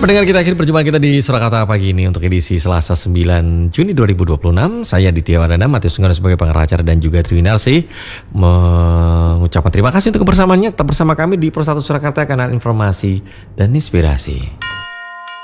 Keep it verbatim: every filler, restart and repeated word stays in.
pendengar kita, akhir perjumpaan kita di Surakarta pagi ini untuk edisi Selasa sembilan Juni dua ribu dua puluh enam. Saya Ditya Wardana, Matius Sunggono sebagai pengarah acara dan juga Triwinarsi mengucapkan terima kasih untuk kebersamaannya. Tetap bersama kami di Pro satu Surakarta, kanal informasi dan inspirasi.